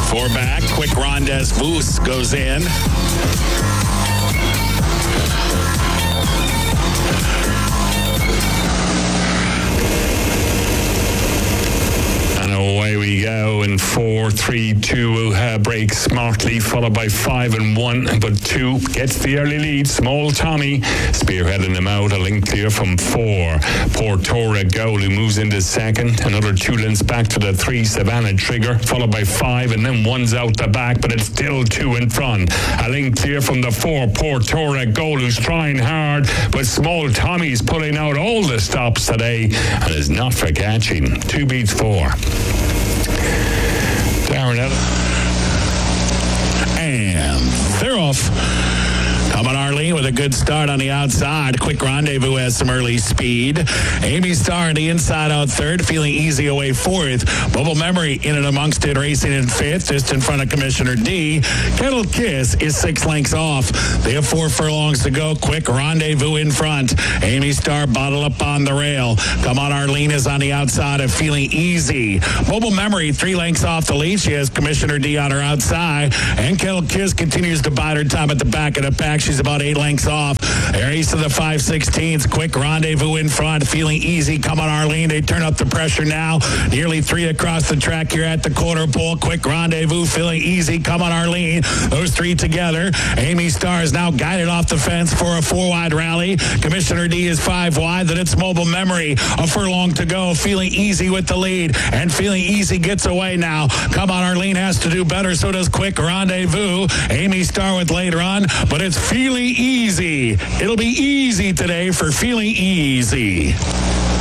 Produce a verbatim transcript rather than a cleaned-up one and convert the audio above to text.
Four back. Quick Rendezvous goes in. Away we go in four, three, two, uh, breaks smartly, followed by five and one, but two gets the early lead. Small Tommy spearheading him out, a link clear from four. Portora Goal, who moves into second. Another two lengths back to the three, Savannah Trigger, followed by five, and then one's out the back, but it's still two in front. A link clear from the four, Portora Goal, who's trying hard, but Small Tommy's pulling out all the stops today and is not for catching. Two beats four. Darren and they're off. Coming Arlene with a good start on the outside. Quick Rendezvous has some early speed. Amy Star on the inside out third, feeling easy away fourth. Bubble Memory in and amongst it, racing in fifth, just in front of Commissioner D. Kettle Kiss is six lengths off. They have four furlongs to go. Quick Rendezvous in front. Amy Star bottle up on the rail. Come on Arlene is on the outside of Feeling Easy. Bubble Memory three lengths off the lead. She has Commissioner D on her outside. And Kettle Kiss continues to bide her time at the back of the pack. She's about eight lengths off. Aries to the five sixteens. Quick Rendezvous in front. Feeling Easy. Come on, Arlene. They turn up the pressure now. Nearly three across the track here at the quarter pole. Quick Rendezvous. Feeling Easy. Come on, Arlene. Those three together. Amy Star is now guided off the fence for a four-wide rally. Commissioner D is five wide. Then it's Mobile Memory. A furlong to go. Feeling Easy with the lead. And Feeling Easy gets away now. Come on, Arlene has to do better. So does Quick Rendezvous. Amy Star with late run. But it's Feeling Easy. It'll be easy today for Feeling Easy.